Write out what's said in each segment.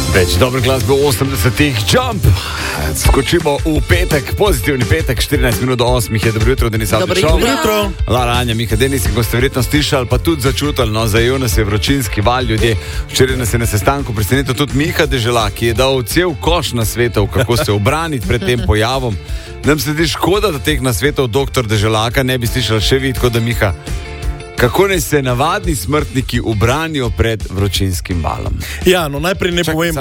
Več dobrih glasbe v 80-ih, Jump! Skočimo v petek, pozitivni petek, 14 minut do 8 je dobro jutro, Denis Avdić. Dobro jutro. Lara, Anja, Miha, Denis, ko ste verjetno slišali, pa tudi začutili, no, zajel nas je vročinski val ljudje. Včeraj nas je na sestanku presenetil tudi Miha Deželak, ki je dal cel koš nasvetov, kako se obraniti pred tem pojavom. Nam se zdi škoda, da teh nasvetov doktor Deželaka ne bi slišali še vi, tako da Miha. Kako naj se navadni smrtniki ubranijo pred vročinskim valom? Ja, no najprej ne povem.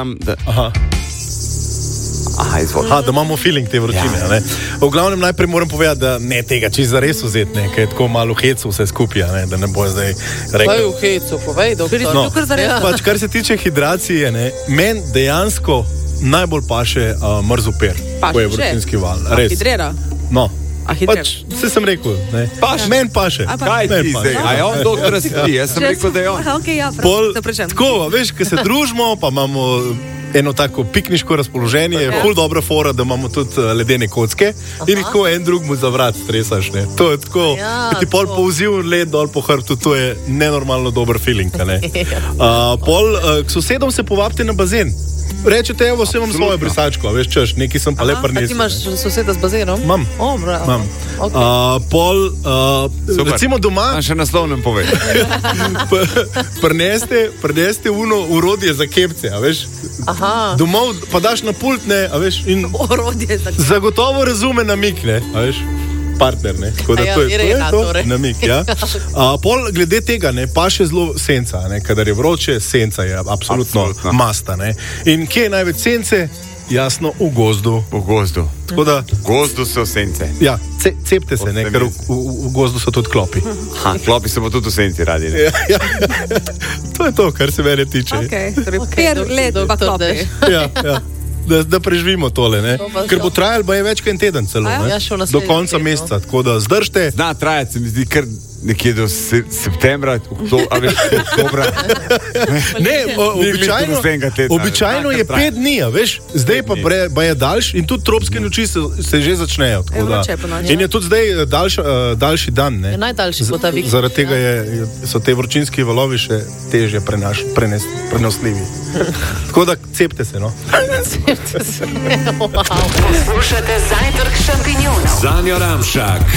Da imamo feeling te vročine. Ja. V glavnem najprej moram povedati, da ne tega čisto zares vzeti, ker je tako malo hecu vse skupaj, da ne bo zdaj rekel. Kaj je v hecu, povej, doktor. Pač, kar se tiče hidracije, meni dejansko najbolj paše mrzoper, ko je vročinski val. Res. Hidrira? No. Pač, vse sem rekel, meni paše. Kaj ti zdaj? A je on doktor si ti? Jaz sem rekel, da je on. Tako, veš, ko se družimo, pa imamo eno tako pikniško razpoloženje, je ful dobra fora, da imamo tudi ledene kocke in tako en drug mu za vrat stresaš. To je tako, ti pol povzil led dol po hrbtu, to je nenormalno dober feeling. Pol k sosedom se povabite na bazen. Rečete, evo, vse imam svojo brisačko, veš, češ, neki sem pa le prinesel. Ti imaš soseda z bazenom? Imam. Imam. Okay. Recimo doma... Še naslov nam povej. Prineste uno urodje za kepce, a veš? Aha. Domov pa daš na pult, a veš? In urodje za kepce. Zagotovo razume namik, a veš? Partner, tako da to je to, namik, ja. Pol glede tega, pa še zelo senca, kadar je vroče, senca je absolutno masta, In kje je največ sence? Jasno, v gozdu. V gozdu. Tako da... V gozdu so sence. Ja, cepte se, ker v gozdu so tudi klopi. Klopi so pa tudi v senci radi, Ja. To je to, kar se mene tiče. Per let pa klopi. Ja. Da preživimo tole, ker bo trajalo je več kot en teden celo, do konca meseca, tako da zdržite. Zna trajati, se mi zdi, kar nekje do septembra, oktobra. Ne, običajno je 5 dni, veš, zdaj pa je daljš in tudi tropske noči se že začnejo. In je tudi zdaj daljši dan. Najdaljši bo ta vikend. Zaradi tega so te vročinski valovi še težje prenosljivi. Tako da cepte se, Poslušate Zajtrk šampinjonov. Sanja Ramšak,